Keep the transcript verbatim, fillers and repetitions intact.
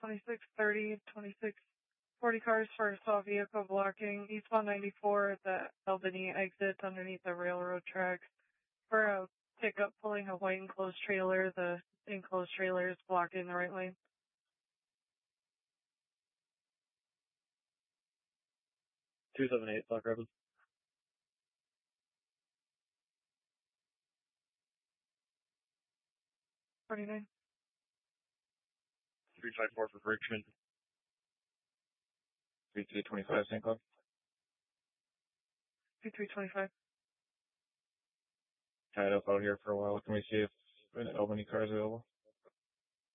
twenty-six thirty, twenty-six forty cars for assault vehicle blocking eastbound ninety-four at the Albany exit underneath the railroad tracks for a pickup pulling a white enclosed trailer. The enclosed trailer is blocking the right lane. two seven eight, Black Rapids. forty-nine. three five four for Richmond. three three twenty-five, Saint Cloud. two three twenty-five. Tied up out here for a while. Can we see if an Albany car is available?